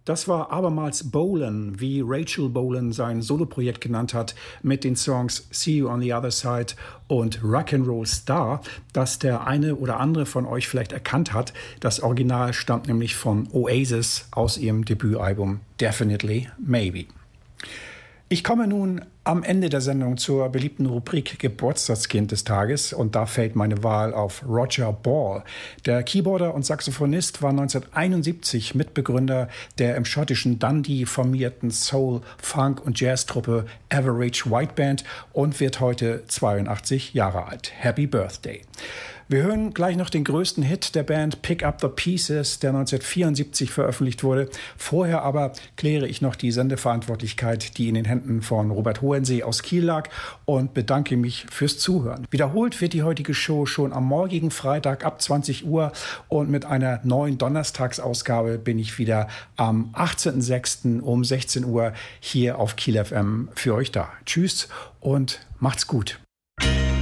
Das war abermals Bolan, wie Rachel Bolan sein Soloprojekt genannt hat, mit den Songs See You on the Other Side und Rock'n'Roll Star, das der eine oder andere von euch vielleicht erkannt hat. Das Original stammt nämlich von Oasis aus ihrem Debütalbum Definitely Maybe. Ich komme nun am Ende der Sendung zur beliebten Rubrik Geburtstagskind des Tages und da fällt meine Wahl auf Roger Ball. Der Keyboarder und Saxophonist war 1971 Mitbegründer der im schottischen Dundee formierten Soul-, Funk- und Jazz-Truppe Average White Band und wird heute 82 Jahre alt. Happy Birthday! Wir hören gleich noch den größten Hit der Band, Pick Up the Pieces, der 1974 veröffentlicht wurde. Vorher aber kläre ich noch die Sendeverantwortlichkeit, die in den Händen von Robert Hohensee aus Kiel lag und bedanke mich fürs Zuhören. Wiederholt wird die heutige Show schon am morgigen Freitag ab 20 Uhr und mit einer neuen Donnerstagsausgabe bin ich wieder am 18.06. um 16 Uhr hier auf Kiel FM für euch da. Tschüss und macht's gut.